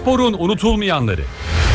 Sporun unutulmayanları.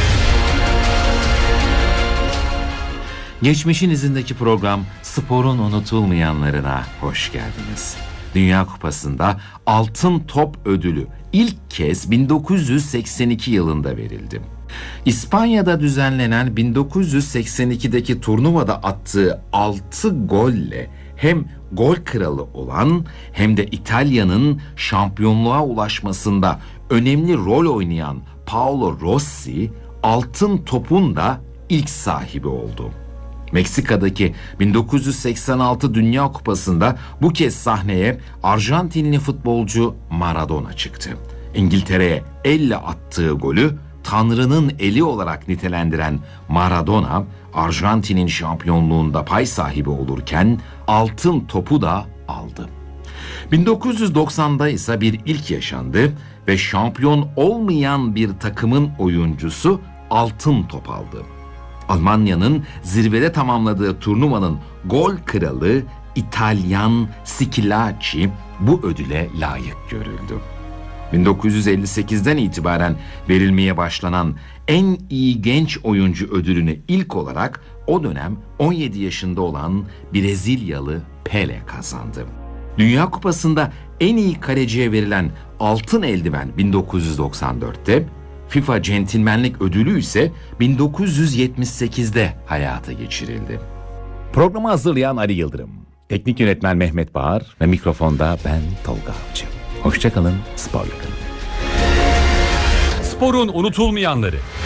Geçmişin izindeki program Sporun unutulmayanlarına hoş geldiniz. Dünya Kupası'nda Altın Top ödülü ilk kez 1982 yılında verildi. İspanya'da düzenlenen 1982'deki turnuvada attığı 6 golle hem gol kralı olan hem de İtalya'nın şampiyonluğa ulaşmasında önemli rol oynayan Paolo Rossi, Altın Top'un da ilk sahibi oldu. Meksika'daki 1986 Dünya Kupası'nda bu kez sahneye Arjantinli futbolcu Maradona çıktı. İngiltere'ye elle attığı golü Tanrı'nın eli olarak nitelendiren Maradona, Arjantin'in şampiyonluğunda pay sahibi olurken Altın Top'u da aldı. 1990'da ise bir ilk yaşandı ve şampiyon olmayan bir takımın oyuncusu Altın Top aldı. Almanya'nın zirvede tamamladığı turnuvanın gol kralı İtalyan Schillaci bu ödüle layık görüldü. 1958'den itibaren verilmeye başlanan en iyi genç oyuncu ödülünü ilk olarak o dönem 17 yaşında olan Brezilyalı Pele kazandı. Dünya Kupası'nda en iyi kaleciye verilen altın eldiven 1994'te, FIFA Centilmenlik Ödülü ise 1978'de hayata geçirildi. Programı hazırlayan Ali Yıldırım, teknik yönetmen Mehmet Bağır ve mikrofonda ben Tolga Avcı. Hoşça kalın, sporla kalın. Sporun unutulmayanları.